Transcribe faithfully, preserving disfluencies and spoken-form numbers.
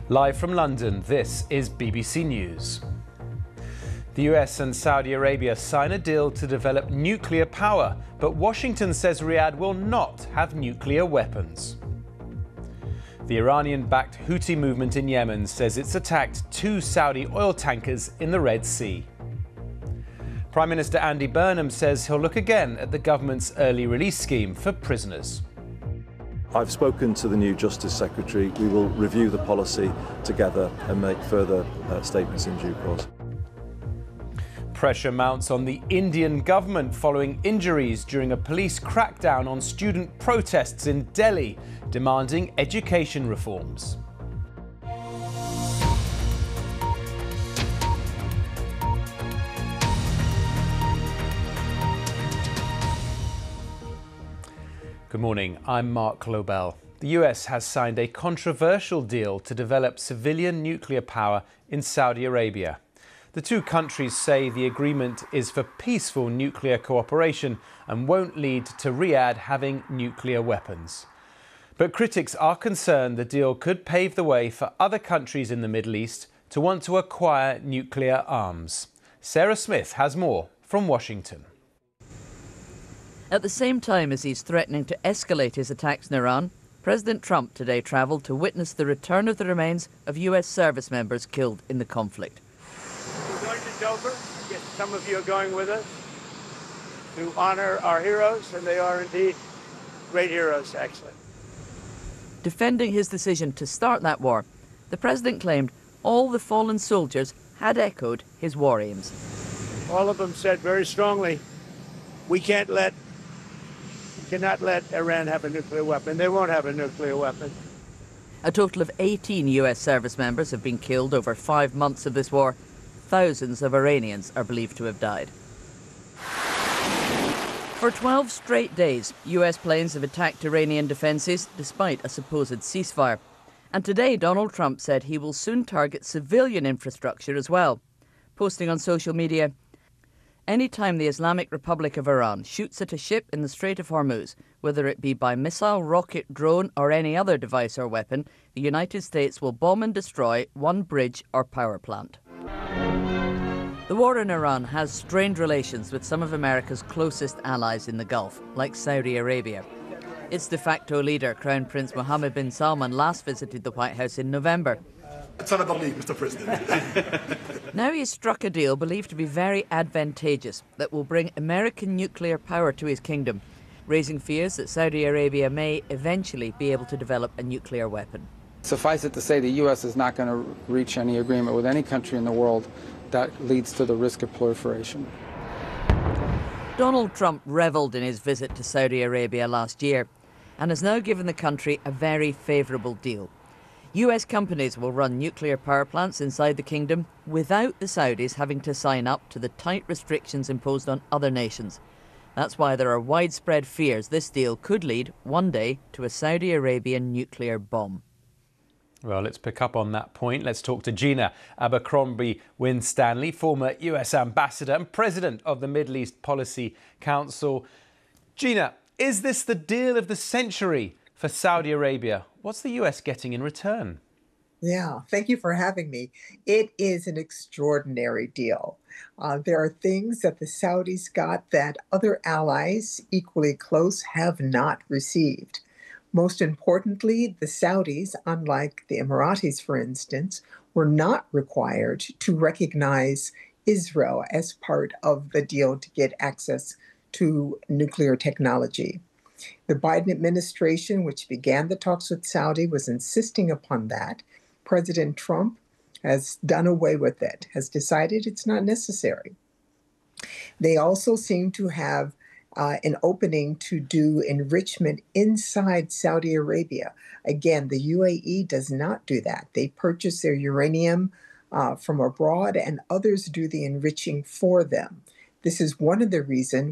Live from London, this is B B C News. The U S and Saudi Arabia sign a deal to develop nuclear power, but Washington says Riyadh will not have nuclear weapons. The Iranian-backed Houthi movement in Yemen says it's attacked two Saudi oil tankers in the Red Sea. Prime Minister Andy Burnham says he'll look again at the government's early release scheme for prisoners. I've spoken to the new Justice Secretary. We will review the policy together and make further uh, statements in due course. Pressure mounts on the Indian government following injuries during a police crackdown on student protests in Delhi, demanding education reforms. Good morning, I'm Mark Lobel. The U S has signed a controversial deal to develop civilian nuclear power in Saudi Arabia. The two countries say the agreement is for peaceful nuclear cooperation and won't lead to Riyadh having nuclear weapons. But critics are concerned the deal could pave the way for other countries in the Middle East to want to acquire nuclear arms. Sarah Smith has more from Washington. At the same time as he's threatening to escalate his attacks in Iran, President Trump today travelled to witness the return of the remains of U S service members killed in the conflict. We're going to Dover. Yes, some of you are going with us to honour our heroes, and they are indeed great heroes, actually. Defending his decision to start that war, the president claimed all the fallen soldiers had echoed his war aims. All of them said very strongly, we can't let cannot let Iran have a nuclear weapon. They won't have a nuclear weapon. A total of eighteen U S service members have been killed over five months of this war. Thousands of Iranians are believed to have died. For twelve straight days, U S planes have attacked Iranian defences despite a supposed ceasefire. And today, Donald Trump said he will soon target civilian infrastructure as well, posting on social media, "Anytime the Islamic Republic of Iran shoots at a ship in the Strait of Hormuz, whether it be by missile, rocket, drone or any other device or weapon, the United States will bomb and destroy one bridge or power plant." The war in Iran has strained relations with some of America's closest allies in the Gulf, like Saudi Arabia. Its de facto leader, Crown Prince Mohammed bin Salman, last visited the White House in November. It's another league, Mister President. Now he's struck a deal believed to be very advantageous that will bring American nuclear power to his kingdom, raising fears that Saudi Arabia may eventually be able to develop a nuclear weapon. Suffice it to say, the U S is not going to reach any agreement with any country in the world that leads to the risk of proliferation. Donald Trump revelled in his visit to Saudi Arabia last year and has now given the country a very favourable deal. U S companies will run nuclear power plants inside the kingdom without the Saudis having to sign up to the tight restrictions imposed on other nations. That's why there are widespread fears this deal could lead one day to a Saudi Arabian nuclear bomb. Well, let's pick up on that point. Let's talk to Gina Abercrombie Winstanley, former U S ambassador and president of the Middle East Policy Council. Gina, is this the deal of the century for Saudi Arabia? What's the U S getting in return? Yeah, thank you for having me. It is an extraordinary deal. Uh, there are things that the Saudis got that other allies equally close have not received. Most importantly, the Saudis, unlike the Emiratis, for instance, were not required to recognize Israel as part of the deal to get access to nuclear technology. The Biden administration, which began the talks with Saudi, was insisting upon that. President Trump has done away with it, has decided it's not necessary. They also seem to have uh, an opening to do enrichment inside Saudi Arabia. Again, the U A E does not do that. They purchase their uranium uh, from abroad, and others do the enriching for them. This is one of the reasons